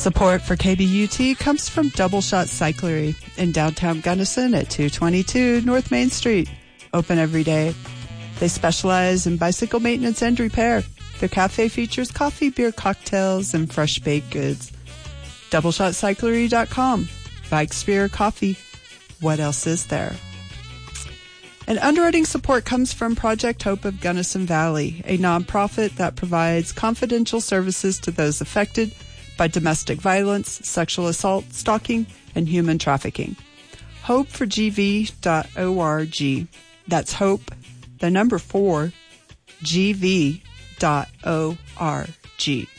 Support for KBUT comes from Double Shot Cyclery in downtown Gunnison at 222 North Main Street. Open every day. They specialize in bicycle maintenance and repair. Their cafe features coffee, beer, cocktails, and fresh baked goods. DoubleShotCyclery.com. Bikes, beer, coffee. What else is there? And underwriting support comes from Project Hope of Gunnison Valley, a nonprofit that provides confidential services to those affected by domestic violence, sexual assault, stalking, and human trafficking. Hope4GV.org. That's hope, the number 4, GV.org.